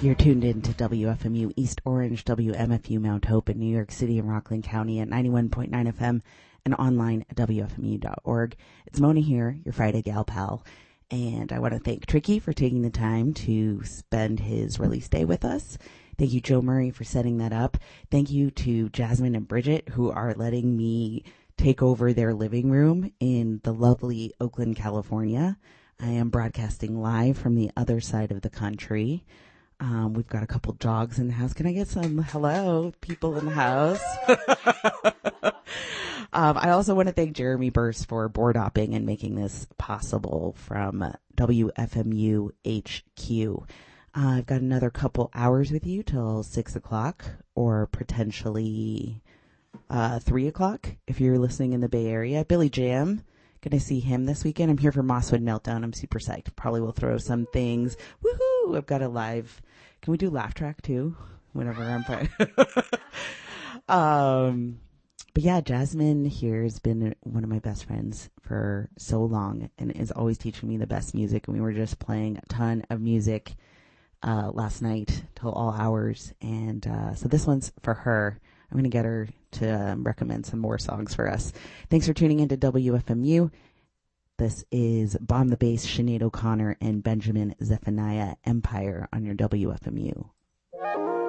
You're tuned in to WFMU East Orange, WMFU Mount Hope in New York City and Rockland County at 91.9 FM and online at WFMU.org. It's Mona here, your Friday gal pal. And I want to thank Tricky for taking the time to spend his release day with us. Thank you, Joe Murray, for setting that up. Thank you to Jasmine and Bridget, who are letting me take over their living room in the lovely Oakland, California. I am broadcasting live from the other side of the country. We've got a couple dogs in the house. Can I get some hello people in the house? I also want to thank Jeremy Burse for board hopping and making this possible from WFMU HQ. I've got another couple hours with you till 6 o'clock or potentially 3 o'clock if you're listening in the Bay Area. Billy Jam. Gonna see him this weekend. I'm here for Mosswood Meltdown. I'm super psyched. Probably will throw some things. Woohoo! I've got a live. Can we do laugh track too? Whenever I'm fine. But yeah, Jasmine here has been one of my best friends for so long and is always teaching me the best music. And we were just playing a ton of music last night till all hours. And so this one's for her. I'm going to get her to recommend some more songs for us. Thanks for tuning into WFMU. This is Bomb the Bass, Sinead O'Connor, and Benjamin Zephaniah, Empire on your WFMU.